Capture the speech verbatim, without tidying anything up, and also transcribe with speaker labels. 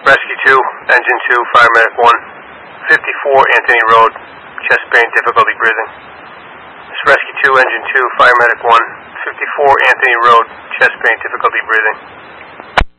Speaker 1: Rescue two, Engine two, Fire Medic one, fifty-four Anthony Road, chest pain, difficulty breathing. This is Rescue two, Engine two, Fire Medic one, fifty-four Anthony Road, chest pain, difficulty breathing.